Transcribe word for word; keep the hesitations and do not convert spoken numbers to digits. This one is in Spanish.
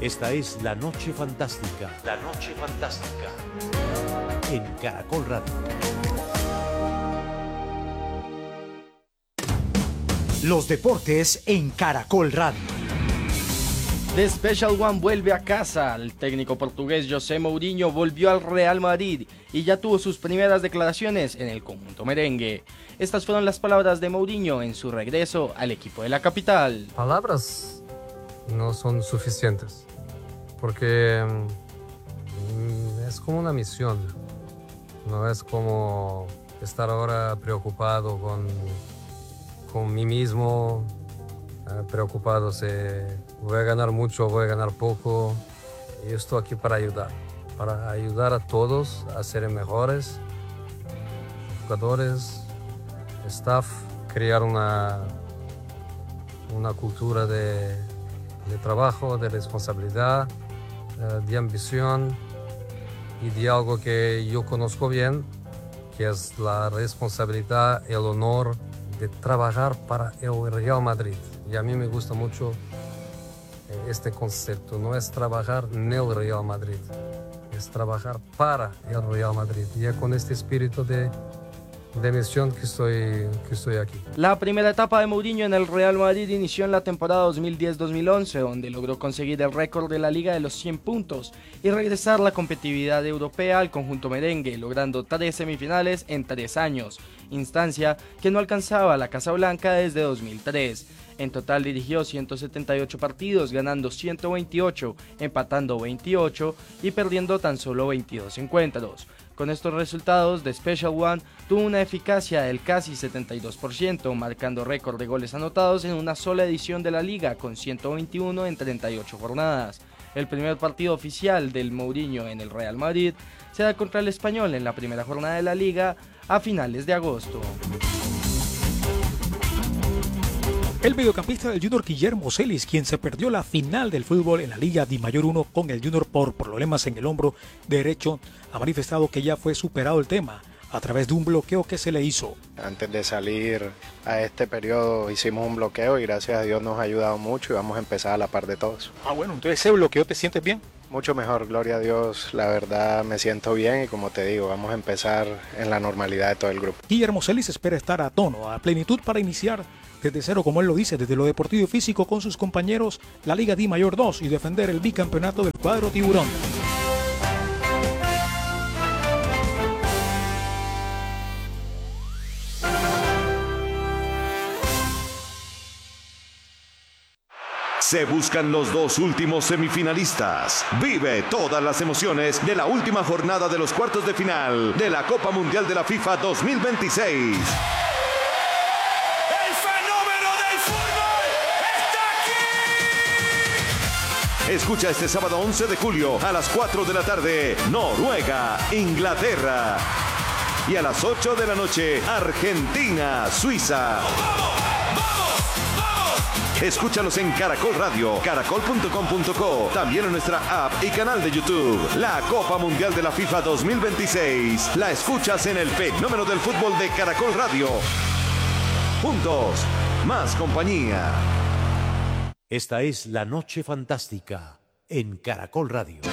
Esta es La Noche Fantástica. La Noche Fantástica. En Caracol Radio. Los deportes en Caracol Radio. The Special One vuelve a casa. El técnico portugués José Mourinho volvió al Real Madrid y ya tuvo sus primeras declaraciones en el conjunto merengue. Estas fueron las palabras de Mourinho en su regreso al equipo de la capital. Palabras no son suficientes porque mm, es como una misión. No es como estar ahora preocupado con, con mí mismo, eh, preocupado si voy a ganar mucho o voy a ganar poco. Yo estoy aquí para ayudar, para ayudar a todos a ser mejores, jugadores, staff, crear una, una cultura de, de trabajo, de responsabilidad, de ambición y de algo que yo conozco bien, que es la responsabilidad, el honor de trabajar para el Real Madrid. Y a mí me gusta mucho este concepto, no es trabajar en el Real Madrid, es trabajar para el Real Madrid. Y es con este espíritu de de misión que estoy, que estoy aquí. La primera etapa de Mourinho en el Real Madrid inició en la temporada dos mil diez dos mil once, donde logró conseguir el récord de la Liga de los cien puntos y regresar la competitividad europea al conjunto merengue, logrando tres semifinales en tres años, instancia que no alcanzaba la Casa Blanca desde dos mil tres. En total dirigió ciento setenta y ocho partidos, ganando ciento veintiocho, empatando veintiocho y perdiendo tan solo veintidós encuentros. Con estos resultados, The Special One tuvo una eficacia del casi setenta y dos por ciento, marcando récord de goles anotados en una sola edición de la liga, con ciento veintiuno en treinta y ocho jornadas. El primer partido oficial del Mourinho en el Real Madrid será contra el Español en la primera jornada de la liga a finales de agosto. El mediocampista del Junior Guillermo Celis, quien se perdió la final del fútbol en la Liga Di Mayor uno con el Junior por problemas en el hombro derecho, ha manifestado que ya fue superado el tema a través de un bloqueo que se le hizo. Antes de salir a este periodo hicimos un bloqueo y gracias a Dios nos ha ayudado mucho y vamos a empezar a la par de todos. Ah, bueno, entonces ese bloqueo, ¿te sientes bien? Mucho mejor, gloria a Dios, la verdad me siento bien y como te digo, vamos a empezar en la normalidad de todo el grupo. Guillermo Celis espera estar a tono, a plenitud para iniciar desde cero, como él lo dice, desde lo deportivo y físico con sus compañeros, la Liga Di Mayor dos y defender el bicampeonato del cuadro tiburón. Se buscan los dos últimos semifinalistas. Vive todas las emociones de la última jornada de los cuartos de final de la Copa Mundial de la FIFA dos mil veintiséis. ¡El fenómeno del fútbol está aquí! Escucha este sábado once de julio a las cuatro de la tarde, Noruega, Inglaterra. Y a las ocho de la noche, Argentina, Suiza. Escúchalos en Caracol Radio, caracol punto com punto co, también en nuestra app y canal de YouTube. La Copa Mundial de la FIFA dos mil veintiséis. La escuchas en el fenómeno del fútbol de Caracol Radio. Juntos, más compañía. Esta es La Noche Fantástica en Caracol Radio.